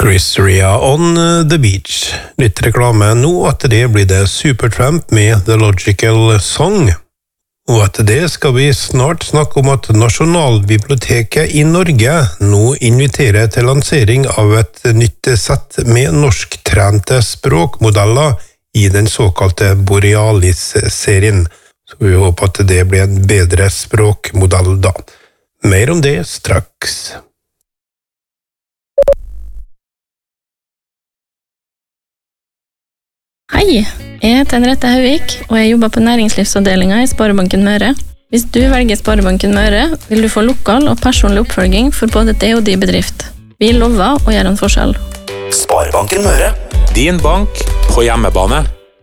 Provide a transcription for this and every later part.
Chris Rea on the beach. Litt reklame nå, at det blir det Supertramp med The Logical Song. Og at det skal vi snart snakke om at Nasjonalbiblioteket i Norge nå inviterer til lansering av et nytt sett med norsktrente språkmodeller i den såkalte Borealis-serien. Så vi håper at det blir en bedre språkmodell da. Mer om det straks. Hei, jeg heter Henriette Hauvik, og jeg jobber på næringslivsavdelingen i Sparebanken Møre. Hvis du velger Sparebanken Møre, vil du få lokal og personlig oppfølging for både det og din bedrift. Vi lover å gjøre en forskjell. Sparebanken Møre. Din bank på hjemmebane.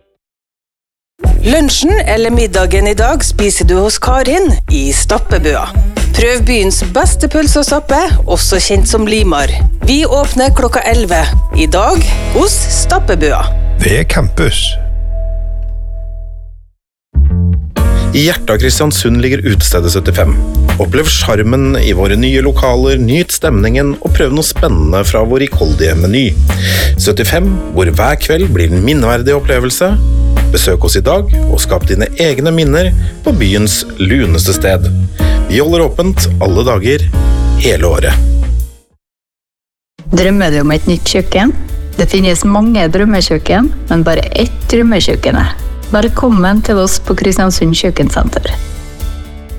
Lunsjen eller middagen i dag spiser du hos Karin i Stappebua. Prøv byens beste pølse og stappe, også kjent som Limar. Vi åpner klokka 11. I dag hos Stappebua. Ved campus. I hjertet av Kristiansund ligger utestedet 75. Opplev charmen i våre nye lokaler, nyt stemningen og prøv noe spennende fra vår rikholdige meny. 75, hvor hver kveld blir en minneverdig opplevelse. Besøk oss i dag og skap dine egne minner på byens luneste sted. Vi holder åpent alle dager, hele året. Drømmer du om et nytt kjøkken? Det finnes mange drømmekjøkken, men bare ett drømmekjøkken. Velkommen til oss på Kristiansund Kjøkkensenter.